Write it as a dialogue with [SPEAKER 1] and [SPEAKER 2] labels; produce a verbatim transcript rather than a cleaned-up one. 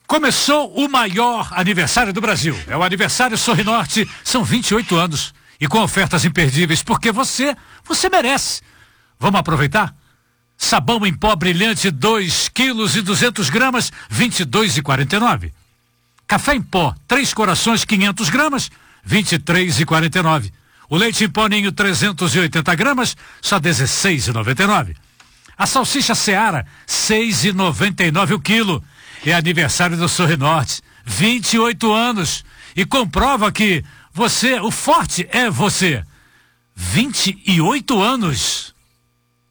[SPEAKER 1] Começou o maior aniversário do Brasil. É o aniversário Sorrinorte. São vinte e oito anos. E com ofertas imperdíveis, porque você, você merece. Vamos aproveitar? Sabão em pó brilhante, dois quilos e duzentos gramas, vinte e dois e quarenta e nove. Café em pó, três corações, quinhentos gramas, vinte e três e quarenta e nove. O leite em pó ninho, trezentos e oitenta gramas, só dezesseis e noventa e nove. A salsicha Seara, seis e noventa e nove o quilo. É aniversário do Sorrinorte, vinte e oito anos. E comprova que você, o forte é você. vinte e oito anos.